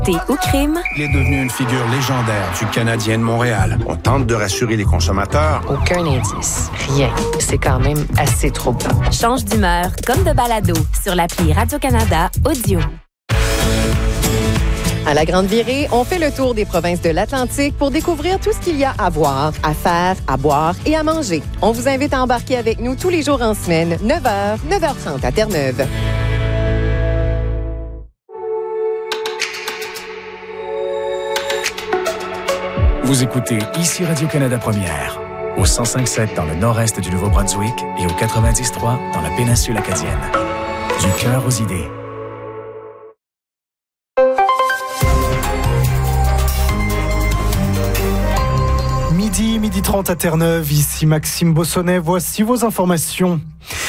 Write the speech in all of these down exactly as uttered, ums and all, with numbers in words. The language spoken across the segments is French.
Ou crime. Il est devenu une figure légendaire du Canadien de Montréal. On tente de rassurer les consommateurs. Aucun indice. Rien. C'est quand même assez troublant. Change d'humeur comme de balado sur l'appli Radio-Canada Audio. À la Grande Virée, on fait le tour des provinces de l'Atlantique pour découvrir tout ce qu'il y a à voir, à faire, à boire et à manger. On vous invite à embarquer avec nous tous les jours en semaine, neuf heures, neuf heures trente à Terre-Neuve. Vous écoutez ici Radio-Canada Première, au cent cinq virgule sept dans le nord-est du Nouveau-Brunswick et au quatre-vingt-dix virgule trois dans la péninsule acadienne. Du cœur aux idées. Midi, midi trente à Terre-Neuve, ici Maxime Bossonnet, voici vos informations.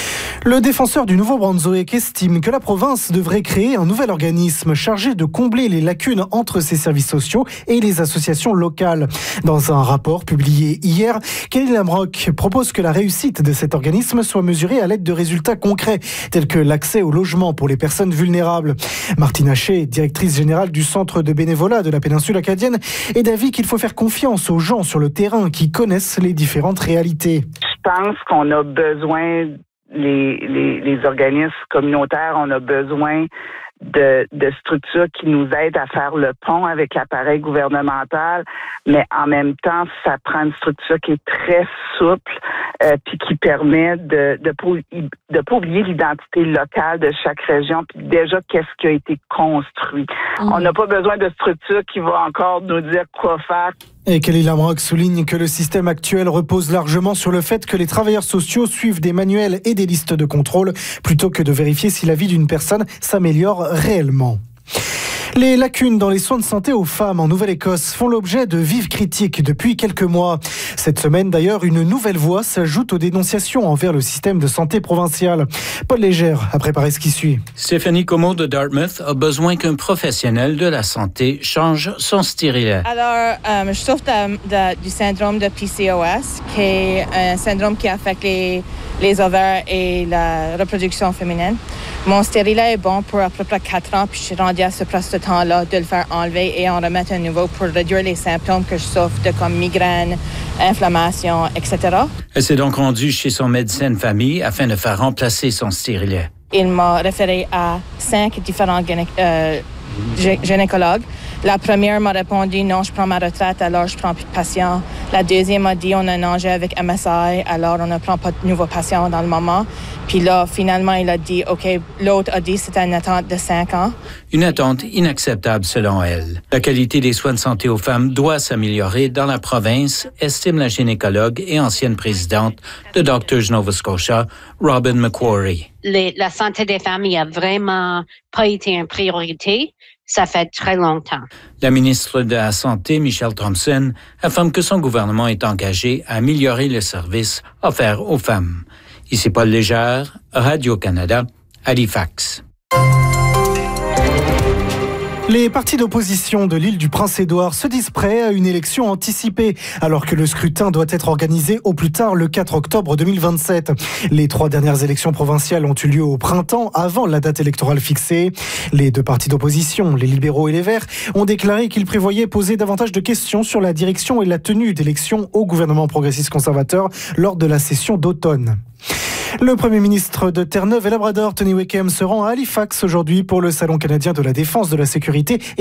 Le défenseur du Nouveau-Brunswick estime que la province devrait créer un nouvel organisme chargé de combler les lacunes entre ses services sociaux et les associations locales. Dans un rapport publié hier, Kelly Lamrock propose que la réussite de cet organisme soit mesurée à l'aide de résultats concrets, tels que l'accès au logement pour les personnes vulnérables. Martine Haché, directrice générale du Centre de bénévolat de la péninsule acadienne, est d'avis qu'il faut faire confiance aux gens sur le terrain qui connaissent les différentes réalités. Je pense qu'on a besoin... Les, les, les organismes communautaires, on a besoin de, de structures qui nous aident à faire le pont avec l'appareil gouvernemental, mais en même temps, ça prend une structure qui est très souple euh, puis qui permet de de de pas oublier l'identité locale de chaque région puis déjà qu'est-ce qui a été construit. Mmh. On n'a pas besoin de structure qui va encore nous dire quoi faire. Et Kelly Lamrock souligne que le système actuel repose largement sur le fait que les travailleurs sociaux suivent des manuels et des listes de contrôle plutôt que de vérifier si la vie d'une personne s'améliore réellement. Les lacunes dans les soins de santé aux femmes en Nouvelle-Écosse font l'objet de vives critiques depuis quelques mois. Cette semaine, d'ailleurs, une nouvelle voix s'ajoute aux dénonciations envers le système de santé provincial. Paul Légère a préparé ce qui suit. Stéphanie Como de Dartmouth a besoin qu'un professionnel de la santé change son stérilet. Alors, euh, je souffre de, de, du syndrome de P C O S, qui est un syndrome qui affecte les, les ovaires et la reproduction féminine. Mon stérilet est bon pour à peu près quatre ans, puis je suis rendue à ce presque temps-là de le faire enlever et en remettre un nouveau pour réduire les symptômes que je souffre de comme migraine, inflammation, et cetera. Elle s'est donc rendue chez son médecin de famille afin de faire remplacer son stérilet. Il m'a référé à cinq différents gyné- euh, gy- gynécologues. La première m'a répondu « Non, je prends ma retraite, alors je prends plus de patients ». La deuxième m'a dit « On a un enjeu avec M S I, alors on ne prend pas de nouveaux patients dans le moment ». Puis là, finalement, il a dit « OK ». L'autre a dit « C'était une attente de cinq ans ». Une attente inacceptable selon elle. La qualité des soins de santé aux femmes doit s'améliorer dans la province, estime la gynécologue et ancienne présidente de Doctors Nova Scotia, Robin McQuarrie. Les, la santé des femmes n'a vraiment pas été une priorité. Ça fait très longtemps. La ministre de la Santé, Michelle Thompson, affirme que son gouvernement est engagé à améliorer le service offert aux femmes. Ici Paul Légère, Radio-Canada, Halifax. Les partis d'opposition de l'île du Prince-Édouard se disent prêts à une élection anticipée, alors que le scrutin doit être organisé au plus tard le quatre octobre deux mille vingt-sept. Les trois dernières élections provinciales ont eu lieu au printemps, avant la date électorale fixée. Les deux partis d'opposition, les libéraux et les Verts, ont déclaré qu'ils prévoyaient poser davantage de questions sur la direction et la tenue d'élections au gouvernement progressiste conservateur lors de la session d'automne. Le Premier ministre de Terre-Neuve et Labrador, Tony Wickham, se rend à Halifax aujourd'hui pour le Salon canadien de la défense, de la sécurité et